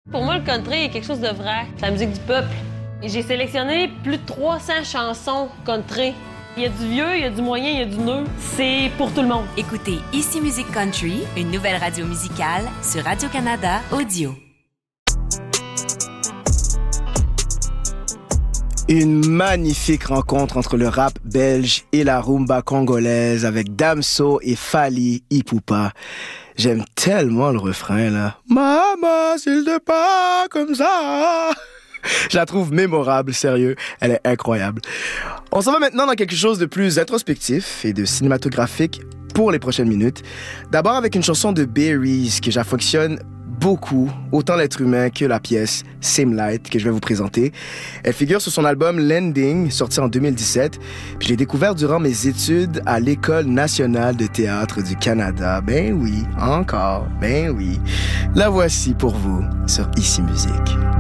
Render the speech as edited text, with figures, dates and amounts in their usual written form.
Pour moi, le country est quelque chose de vrai. C'est la musique du peuple. Et j'ai sélectionné plus de 300 chansons country. Il y a du vieux, il y a du moyen, il y a du neuf. C'est pour tout le monde. Écoutez Ici Musique Country, une nouvelle radio musicale sur Radio-Canada Audio. Une magnifique rencontre entre le rap belge et la rumba congolaise avec Damso et Fally Ipupa. J'aime tellement le refrain, là. Maman, s'il te plaît, comme ça. Je la trouve mémorable, sérieux. Elle est incroyable. On s'en va maintenant dans quelque chose de plus introspectif et de cinématographique pour les prochaines minutes. D'abord avec une chanson de Berries que j'affectionne beaucoup, autant l'être humain que la pièce Same Light que je vais vous présenter. Elle figure sur son album Landing, sorti en 2017. Puis je l'ai découvert durant mes études à l'École nationale de théâtre du Canada. Ben oui, encore, ben oui. La voici pour vous sur Ici Musique.